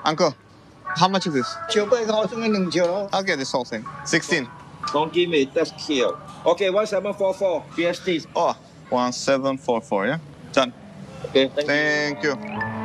Uncle, how much is this? 700我送你2條 I'll get this whole thing. 16. Don't give me, that's kill. Okay, 1744 BST. Oh, 1744, yeah? Done. Okay, thank you. Thank you.